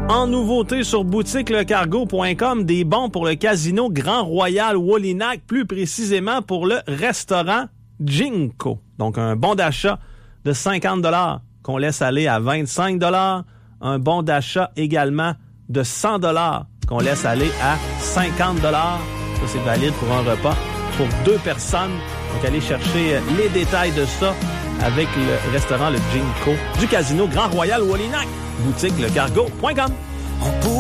En nouveauté sur boutiquelecargo.com, des bons pour le casino Grand Royal Wallinac, plus précisément pour le restaurant Jinko. Donc, un bon d'achat de 50 $ qu'on laisse aller à 25 $. Un bon d'achat également de 100 $ qu'on laisse aller à 50 $. Ça, c'est valide pour un repas pour 2 personnes. Donc, allez chercher les détails de ça avec le restaurant Le Jinko du casino Grand Royal Wallinac. Boutiquelecargo.com.